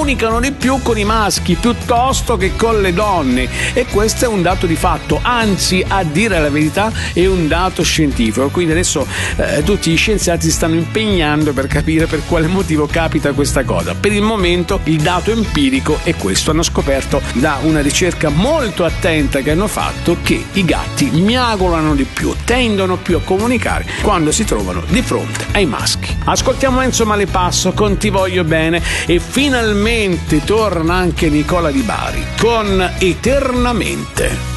comunicano di più con i maschi piuttosto che con le donne, e questo è un dato di fatto, anzi, a dire la verità è un dato scientifico. Quindi adesso tutti gli scienziati si stanno impegnando per capire per quale motivo capita questa cosa. Per il momento il dato empirico è questo: hanno scoperto da una ricerca molto attenta che hanno fatto che i gatti miagolano di più, tendono più a comunicare quando si trovano di fronte ai maschi. Ascoltiamo Enzo Malepasso con Ti voglio bene, e finalmente torna anche Nicola Di Bari con Eternamente.